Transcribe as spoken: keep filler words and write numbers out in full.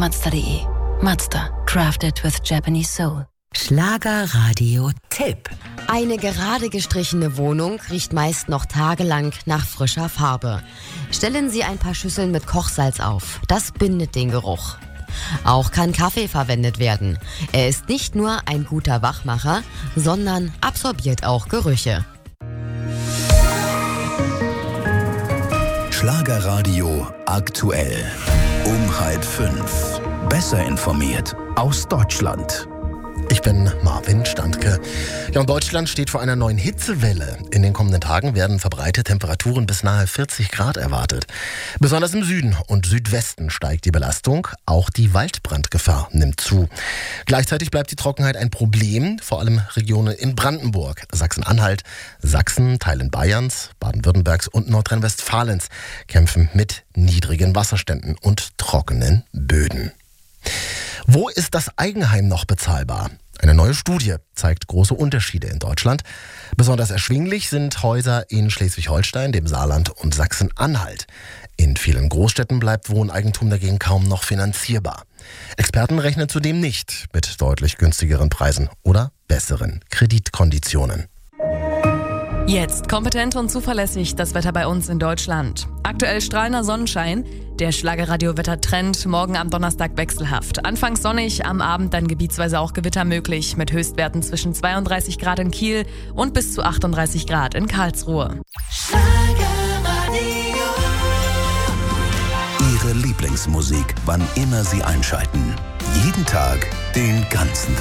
mazda punkt de. Mazda, crafted with Japanese soul. Schlagerradio-Tipp. Eine gerade gestrichene Wohnung riecht meist noch tagelang nach frischer Farbe. Stellen Sie ein paar Schüsseln mit Kochsalz auf. Das bindet den Geruch. Auch kann Kaffee verwendet werden. Er ist nicht nur ein guter Wachmacher, sondern absorbiert auch Gerüche. Schlagerradio aktuell. Um halb fünf. Besser informiert aus Deutschland. Ich bin Marvin Standke. Ja, und Deutschland steht vor einer neuen Hitzewelle. In den kommenden Tagen werden verbreitete Temperaturen bis nahe vierzig Grad erwartet. Besonders im Süden und Südwesten steigt die Belastung. Auch die Waldbrandgefahr nimmt zu. Gleichzeitig bleibt die Trockenheit ein Problem, vor allem Regionen in Brandenburg, Sachsen-Anhalt, Sachsen, Teilen Bayerns, Baden-Württembergs und Nordrhein-Westfalens kämpfen mit niedrigen Wasserständen und trockenen Böden. Wo ist das Eigenheim noch bezahlbar? Eine neue Studie zeigt große Unterschiede in Deutschland. Besonders erschwinglich sind Häuser in Schleswig-Holstein, dem Saarland und Sachsen-Anhalt. In vielen Großstädten bleibt Wohneigentum dagegen kaum noch finanzierbar. Experten rechnen zudem nicht mit deutlich günstigeren Preisen oder besseren Kreditkonditionen. Jetzt kompetent und zuverlässig das Wetter bei uns in Deutschland. Aktuell strahlender Sonnenschein. Der Schlagerradio-Wettertrend morgen am Donnerstag wechselhaft. Anfangs sonnig, am Abend dann gebietsweise auch Gewitter möglich mit Höchstwerten zwischen zweiunddreißig Grad in Kiel und bis zu achtunddreißig Grad in Karlsruhe. Schlagerradio. Ihre Lieblingsmusik, wann immer Sie einschalten. Jeden Tag, den ganzen Tag.